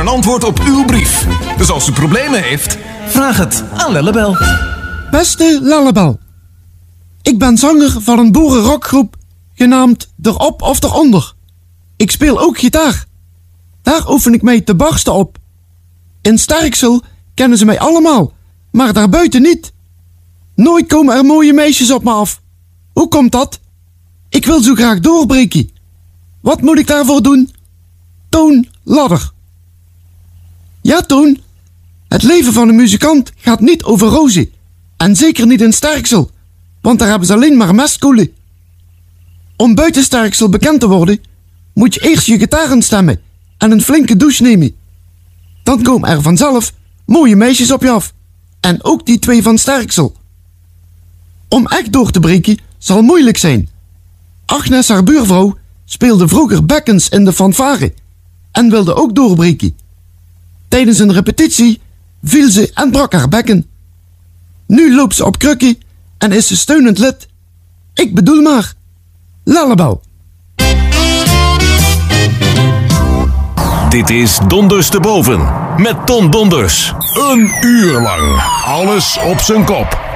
Een antwoord op uw brief. Dus als u problemen heeft, vraag het aan Lellebel. Beste Lellebel, ik ben zanger van een boerenrockgroep genaamd Erop of Eronder. Ik speel ook gitaar. Daar oefen ik mij te barsten op. In Sterksel kennen ze mij allemaal, maar daarbuiten niet. Nooit komen er mooie meisjes op me af. Hoe komt dat? Ik wil zo graag doorbreken. Wat moet ik daarvoor doen? Toon Ladder. Ja, Toon. Het leven van een muzikant gaat niet over rozen. En zeker niet in Sterksel, want daar hebben ze alleen maar mestkoelen. Om buiten Sterksel bekend te worden, moet je eerst je gitaar instemmen en een flinke douche nemen. Dan komen er vanzelf mooie meisjes op je af. En ook die 2 van Sterksel. Om echt door te breken zal moeilijk zijn. Agnes, haar buurvrouw, speelde vroeger bekkens in de fanfare en wilde ook doorbreken. Tijdens een repetitie viel ze en brak haar bekken. Nu loopt ze op krukken en is ze steunend lid. Ik bedoel maar, Lellebel. Dit is Donders te Boven met Ton Donders. Een uur lang. Alles op zijn kop.